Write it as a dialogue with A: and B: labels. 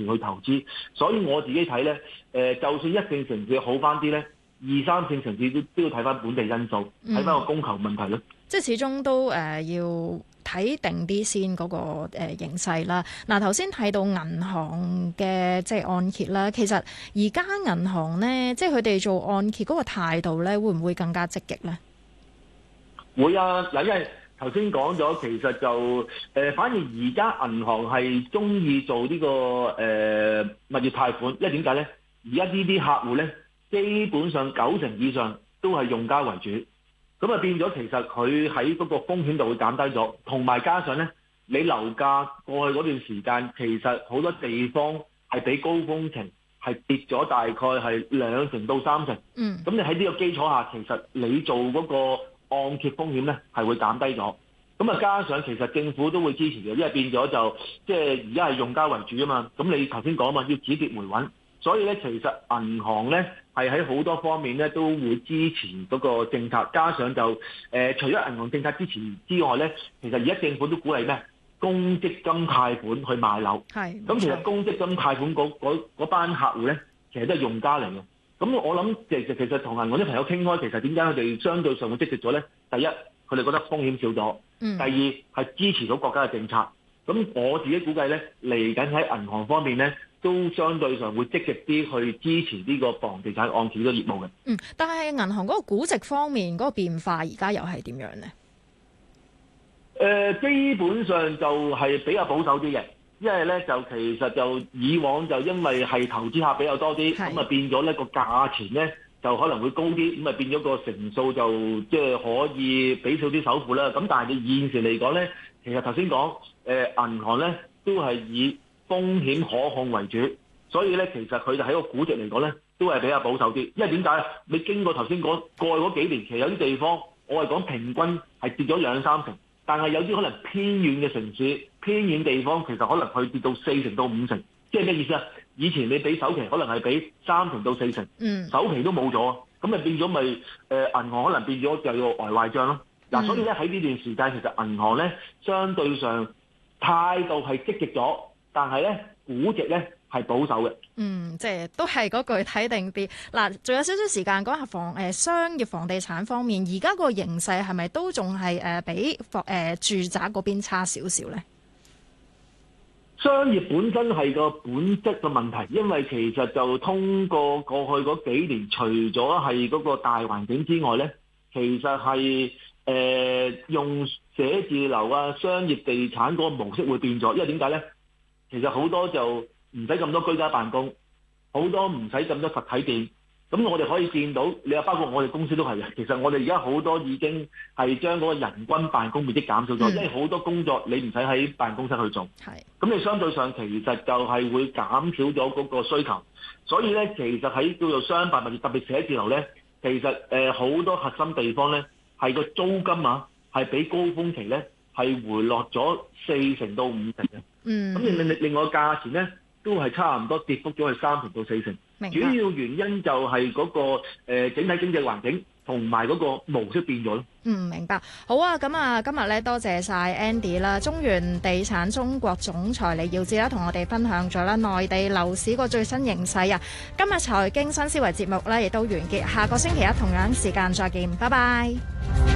A: 去投資。所以我自己睇咧，就算一線城市好翻啲咧，二三線城市都要睇翻本地因素，睇翻個供求問題咯。
B: 即係始終都要睇定啲先嗰個形勢啦。嗱，頭先睇到銀行嘅即係按揭啦，其實而家銀行咧，即係佢哋做按揭嗰個態度咧，會唔會更加積極咧？
A: 會啊，嗱，因為頭先講咗，其實就反而而家銀行係中意做呢個物業貸款，因為點解咧？而家呢啲客戶咧，基本上90%以上都係用家為主。咁啊變咗，其實佢喺嗰個風險度會減低咗，同埋加上咧，你樓價過去嗰段時間，其實好多地方係比高峰期係跌咗大概係2成到3成。咁你喺呢個基礎下，其實你做嗰個按揭風險咧係會減低咗。咁啊加上其實政府都會支持嘅，因為變咗就即係而家係用家為主啊嘛。咁你頭先講嘛，要止跌回穩，所以咧其實銀行咧係喺好多方面咧都會支持嗰個政策，加上就除咗銀行政策支持之外咧，其實而家政府都鼓勵咩公積金貸款去買樓。係。咁其實公積金貸款嗰班客戶咧，其實都係用家嚟嘅。咁我諗其實同銀行啲朋友傾開，其實點解佢哋相對上會積極咗咧？第一，佢哋覺得風險少咗；第二係支持到國家嘅政策。咁我自己估計咧，嚟緊喺銀行方面咧，都相對上會積極啲去支持呢個房地產按揭嘅業務嘅。
B: 但係銀行嗰個估值方面嗰個變化，而家又係點樣咧？
A: 基本上就係比較保守啲嘅，因為咧就其實就以往就因為係投資客比較多啲，咁啊變咗咧個價錢咧就可能會高啲，咁啊變咗個成數就即係可以俾少啲首付啦。咁但係你現時嚟講咧，其實頭先講銀行咧都係以風險可控為主，所以咧其實佢就喺個估值嚟講咧都係比較保守啲。因為點解？你經過頭先講過去嗰幾年，其實有啲地方我係講平均係跌咗2-3成。但係有啲可能偏遠嘅城市、偏遠地方，其實可能佢跌到4成到5成，即係咩意思啊？以前你俾首期可能係俾3成到4成，首期都冇咗，咁咪變咗咪銀行可能變咗就要呆壞帳咯。嗱，所以咧喺呢段時間，其實銀行咧相對上態度係積極咗，但係咧估值咧係保守嘅。
B: 即係都係嗰句睇定啲。嗱，仲有少少時間講下商業房地產方面，而家個形勢係咪都仲係比住宅嗰邊差少少咧？
A: 商業本身係個本質嘅問題，因為其實就通過過去嗰幾年，除咗係嗰個大環境之外咧，其實係用寫字樓啊、商業地產嗰個模式會變咗。因為點解咧？其實好多就唔使咁多居家辦公，好多唔使咁多實體店。咁我哋可以見到，你話包括我哋公司都係嘅。其實我哋而家好多已經係將嗰個人均辦公面積減少咗，因為好多工作你唔使喺辦公室去做。咁你相對上其實就係會減少咗嗰個需求。所以咧，其實喺叫做商辦物業，特別寫字樓咧，其實好多核心地方咧係個租金啊，係比高峰期咧係回落咗4成到5成嘅。咁另外價錢咧都係差唔多跌幅咗係3成到4成。主要原因就係嗰個整體經濟環境同埋嗰個模式變咗咯。
B: 明白。好啊，咁啊，今日咧多謝晒 Andy 啦，中原地產中國總裁李耀智啦，同我哋分享咗啦內地樓市個最新形勢啊。今日財經新思維節目咧亦都完結，下個星期一同樣時間再見，拜拜。